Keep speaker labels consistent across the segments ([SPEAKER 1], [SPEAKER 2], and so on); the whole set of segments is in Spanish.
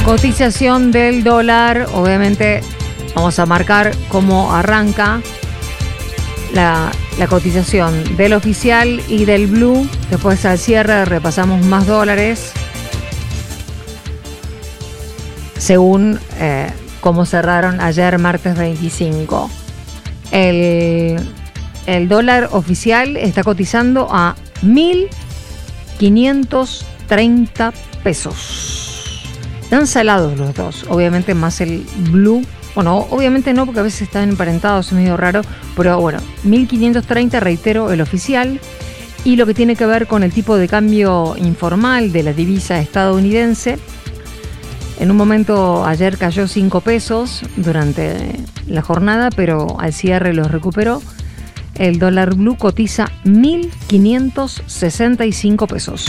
[SPEAKER 1] Cotización del dólar. Obviamente vamos a marcar cómo arranca la cotización del oficial y del blue. Después al cierre repasamos más dólares según cómo cerraron ayer martes 25. El dólar oficial está cotizando a 1.530 pesos. Están salados los dos, obviamente más el blue. Bueno, obviamente no, porque a veces están emparentados, es medio raro, pero bueno, 1.530, reitero, el oficial. Y lo que tiene que ver con el tipo de cambio informal de la divisa estadounidense, en un momento ayer cayó 5 pesos durante la jornada, pero al cierre los recuperó. El dólar blue cotiza 1.565 pesos.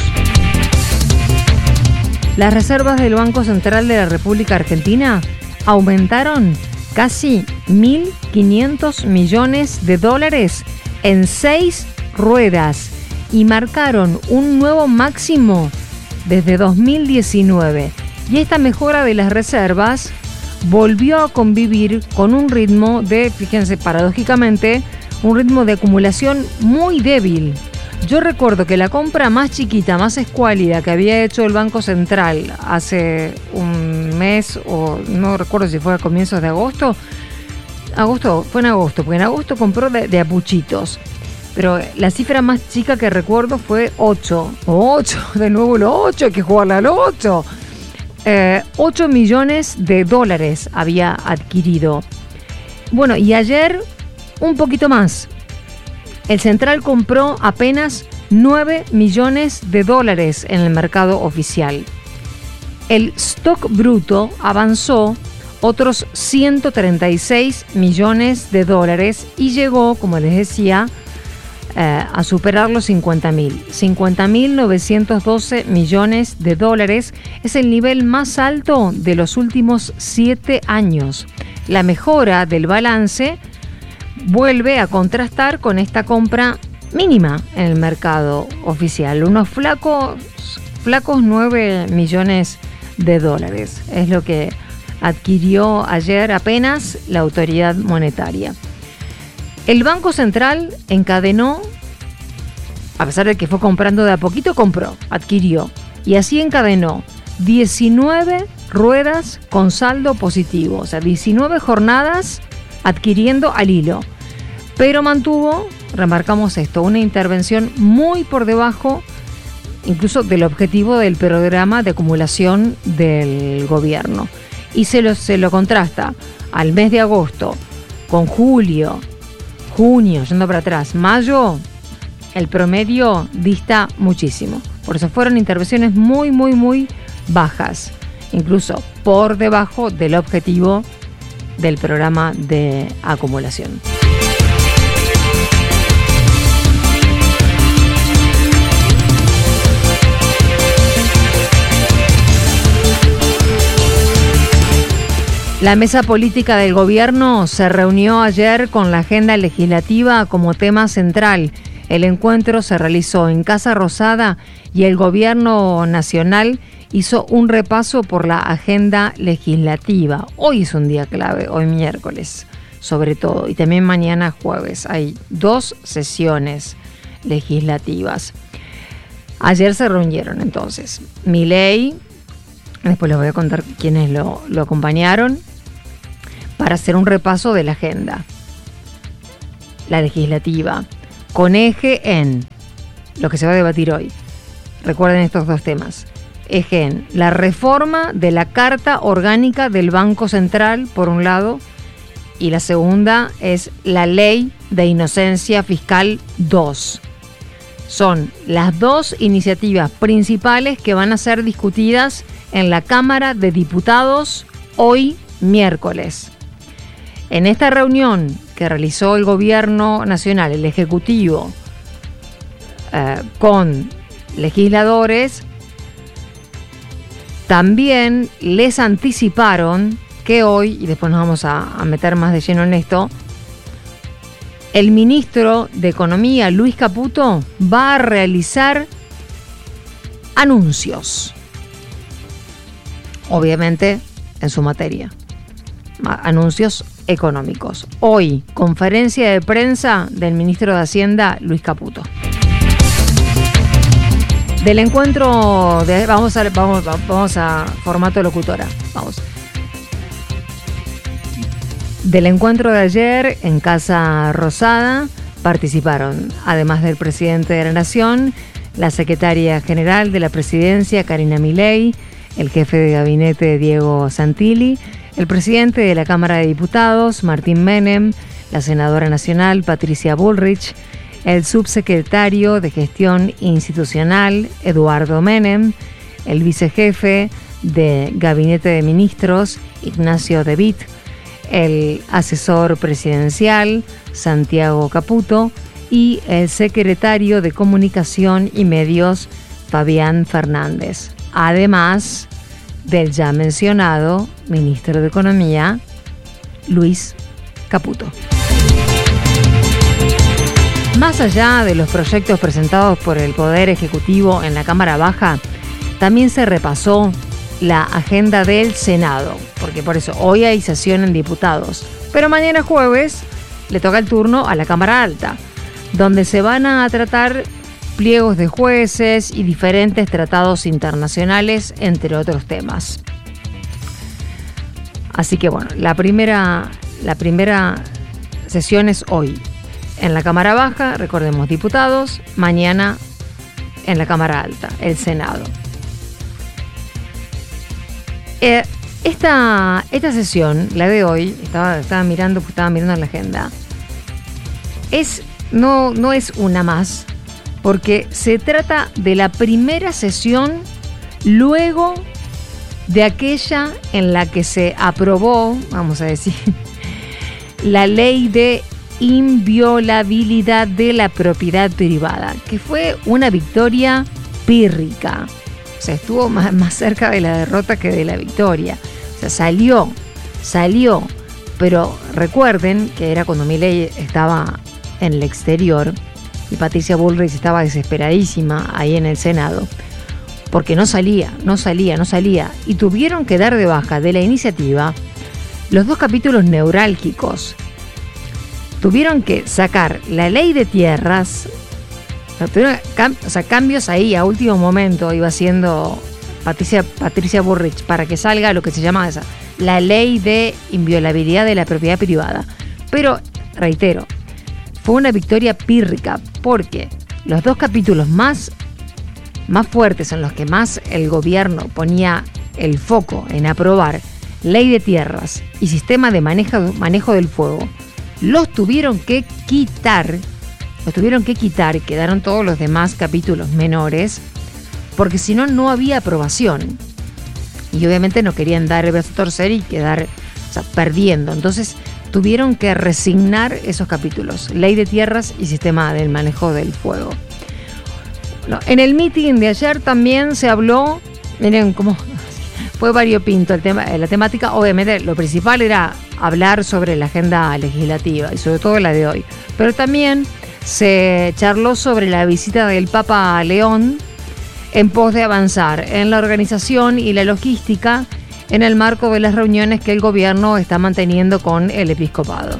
[SPEAKER 1] Las reservas del Banco Central de la República Argentina aumentaron casi 1.500 millones de dólares en 6 ruedas y marcaron un nuevo máximo desde 2019. Y esta mejora de las reservas volvió a convivir con un ritmo de, fíjense, paradójicamente, un ritmo de acumulación muy débil. Yo recuerdo que la compra más chiquita, más escuálida que había hecho el Banco Central hace un mes, o no recuerdo si fue a comienzos de agosto. Fue en agosto, porque en agosto compró de a puchitos. Pero la cifra más chica que recuerdo fue 8. 8, de nuevo los 8, hay que jugarle al 8. 8 millones de dólares había adquirido. Bueno, y ayer un poquito más. El Central compró apenas 9 millones de dólares en el mercado oficial. El stock bruto avanzó otros 136 millones de dólares y llegó, como les decía, a superar los 50.000. 50.912 millones de dólares es el nivel más alto de los últimos 7 años. La mejora del balance vuelve a contrastar con esta compra mínima en el mercado oficial. Unos flacos 9 millones de dólares es lo que adquirió ayer apenas la autoridad monetaria. El Banco Central encadenó, a pesar de que fue comprando de a poquito, adquirió, y así encadenó 19 ruedas con saldo positivo, o sea, 19 jornadas adquiriendo al hilo, pero mantuvo, remarcamos esto, una intervención muy por debajo incluso del objetivo del programa de acumulación del gobierno, y se lo contrasta al mes de agosto con julio, junio, yendo para atrás, mayo, el promedio dista muchísimo. Por eso fueron intervenciones muy, muy, muy bajas, incluso por debajo del objetivo del programa de acumulación. La mesa política del gobierno se reunió ayer con la agenda legislativa como tema central. El encuentro se realizó en Casa Rosada y el gobierno nacional hizo un repaso por la agenda legislativa. Hoy es un día clave, hoy miércoles, sobre todo, y también mañana jueves. Hay 2 sesiones legislativas. Ayer se reunieron entonces Milei, después les voy a contar quiénes lo acompañaron, para hacer un repaso de la agenda, la legislativa, con eje en lo que se va a debatir hoy. Recuerden estos 2 temas. Eje en la reforma de la Carta Orgánica del Banco Central, por un lado, y la segunda es la Ley de Inocencia Fiscal 2. Son las 2 iniciativas principales que van a ser discutidas en la Cámara de Diputados hoy miércoles. En esta reunión que realizó el Gobierno Nacional, el Ejecutivo, con legisladores, también les anticiparon que hoy, y después nos vamos a meter más de lleno en esto, el ministro de Economía, Luis Caputo, va a realizar anuncios. obviamente en su materia. Anuncios económicos. Hoy, conferencia de prensa del ministro de Hacienda, Luis Caputo. Del encuentro de... Vamos a formato locutora. Vamos. Del encuentro de ayer en Casa Rosada participaron, además del presidente de la Nación, la secretaria general de la Presidencia, Karina Milei, el jefe de gabinete, Diego Santilli, el presidente de la Cámara de Diputados, Martín Menem, la senadora nacional, Patricia Bullrich, el subsecretario de Gestión Institucional, Eduardo Menem, el vicejefe de Gabinete de Ministros, Ignacio De Witt, el asesor presidencial, Santiago Caputo, y el secretario de Comunicación y Medios, Fabián Fernández. Además del ya mencionado ministro de Economía, Luis Caputo. Más allá de los proyectos presentados por el Poder Ejecutivo en la Cámara Baja, también se repasó la agenda del Senado, porque por eso hoy hay sesión en diputados, pero mañana jueves le toca el turno a la Cámara Alta, donde se van a tratar pliegos de jueces y diferentes tratados internacionales, entre otros temas. Así que bueno, la primera sesión es hoy en la Cámara Baja, recordemos, diputados, mañana en la Cámara Alta, el Senado. Esta sesión, la de hoy, estaba mirando la agenda, no es una más, porque se trata de la primera sesión luego de aquella en la que se aprobó, vamos a decir, la ley de inviolabilidad de la propiedad privada, que fue una victoria pírrica. O sea, estuvo más cerca de la derrota que de la victoria. O sea, salió, pero recuerden que era cuando Milei estaba en el exterior y Patricia Bullrich estaba desesperadísima ahí en el Senado, porque no salía, y tuvieron que dar de baja de la iniciativa los dos capítulos neurálgicos. Tuvieron que sacar la ley de tierras, cambios ahí a último momento iba haciendo Patricia Bullrich para que salga lo que se llama la ley de inviolabilidad de la propiedad privada. Pero, reitero, fue una victoria pírrica, porque los dos capítulos más fuertes, en los que más el gobierno ponía el foco en aprobar, ley de tierras y sistema de manejo del fuego, los tuvieron que quitar, quedaron todos los demás capítulos menores, porque si no había aprobación. Y obviamente no querían dar el brazo a torcer y quedar perdiendo. Entonces tuvieron que resignar esos capítulos, ley de tierras y sistema del manejo del fuego. Bueno, en el meeting de ayer también se habló, miren cómo fue variopinto el tema, la temática. Obviamente lo principal era hablar sobre la agenda legislativa y sobre todo la de hoy, pero también se charló sobre la visita del Papa a León en pos de avanzar en la organización y la logística en el marco de las reuniones que el gobierno está manteniendo con el episcopado.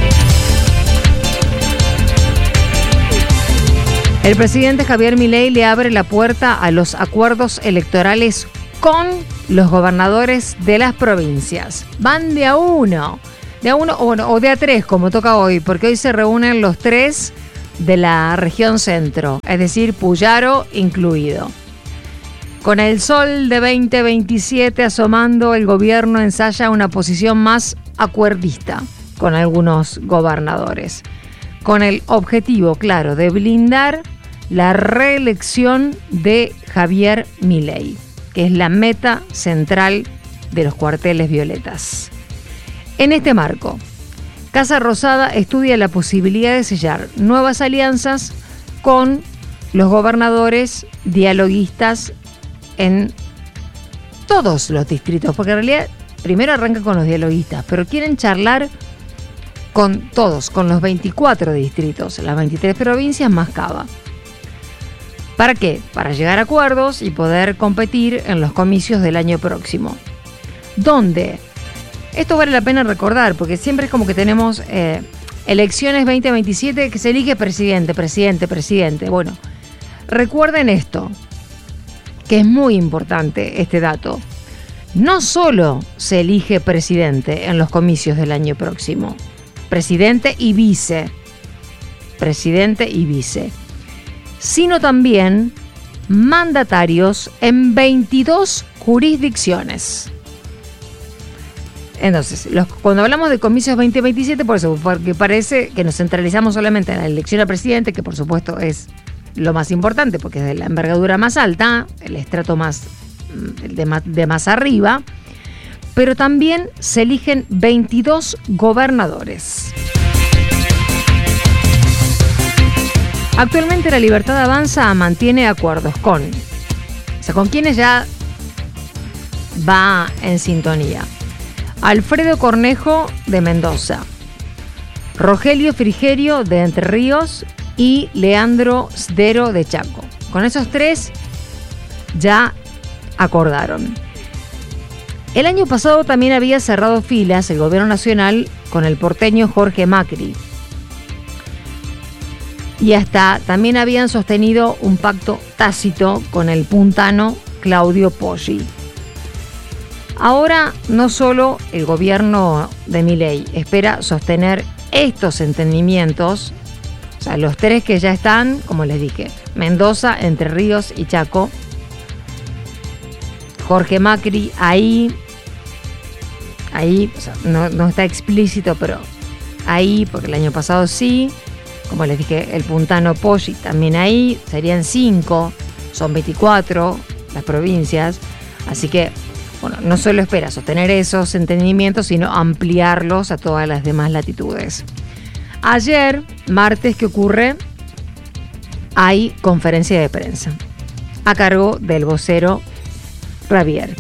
[SPEAKER 1] El presidente Javier Milei le abre la puerta a los acuerdos electorales con los gobernadores de las provincias. Van de a uno o de a tres, como toca hoy, porque hoy se reúnen los tres de la región centro, es decir, Puyaro incluido. Con el sol de 2027 asomando, el gobierno ensaya una posición más acuerdista con algunos gobernadores, con el objetivo, claro, de blindar la reelección de Javier Milei, que es la meta central de los cuarteles violetas. En este marco, Casa Rosada estudia la posibilidad de sellar nuevas alianzas con los gobernadores dialoguistas en todos los distritos, porque en realidad primero arrancan con los dialoguistas, pero quieren charlar con todos, con los 24 distritos, las 23 provincias más Cava. ¿Para qué? Para llegar a acuerdos y poder competir en los comicios del año próximo. donde, esto vale la pena recordar, porque siempre es como que tenemos elecciones 2027 que se elige presidente. Bueno, recuerden esto, que es muy importante este dato. No solo se elige presidente en los comicios del año próximo, presidente y vice, sino también mandatarios en 22 jurisdicciones. Entonces, cuando hablamos de comicios 2027, por eso, porque parece que nos centralizamos solamente en la elección al presidente, que por supuesto es lo más importante, porque es de la envergadura más alta, el estrato más de más arriba, pero también se eligen 22 gobernadores. Actualmente La Libertad Avanza mantiene acuerdos con quienes ya va en sintonía. Alfredo Cornejo de Mendoza, Rogelio Frigerio de Entre Ríos y Leandro Sdero de Chaco. Con esos tres ya acordaron. El año pasado también había cerrado filas el gobierno nacional con el porteño Jorge Macri. Y hasta también habían sostenido un pacto tácito con el puntano Claudio Poggi. Ahora no solo el gobierno de Milei espera sostener estos entendimientos, o sea, los tres que ya están, como les dije, Mendoza, Entre Ríos y Chaco. Jorge Macri ahí, o sea, no está explícito, pero ahí, porque el año pasado sí. Como les dije, el puntano Poggi también ahí, serían 5, son 24 las provincias, así que bueno, no solo espera sostener esos entendimientos, sino ampliarlos a todas las demás latitudes. Ayer, martes, ¿qué ocurre? Hay conferencia de prensa a cargo del vocero Ravier.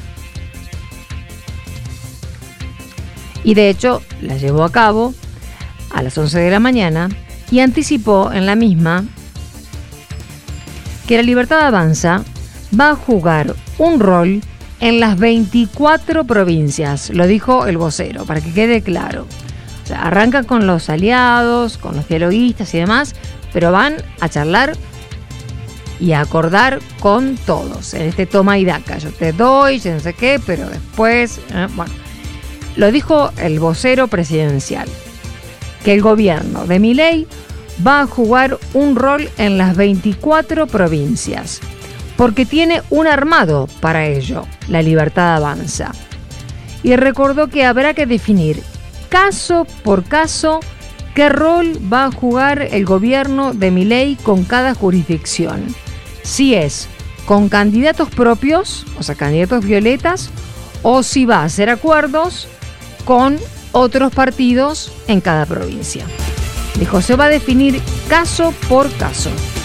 [SPEAKER 1] Y de hecho, la llevó a cabo a las 11 de la mañana y anticipó en la misma que La Libertad Avanza va a jugar un rol en las 24 provincias, lo dijo el vocero, para que quede claro. O sea, arrancan con los aliados, con los dialoguistas y demás, pero van a charlar y a acordar con todos, en este toma y daca. Yo te doy, yo no sé qué, pero después... bueno, lo dijo el vocero presidencial, que el gobierno de Milei va a jugar un rol en las 24 provincias, porque tiene un armado para ello, La Libertad Avanza. Y recordó que habrá que definir caso por caso qué rol va a jugar el gobierno de Milei con cada jurisdicción. Si es con candidatos propios, o sea, candidatos violetas, o si va a hacer acuerdos con otros partidos en cada provincia. Dijo, se va a definir caso por caso.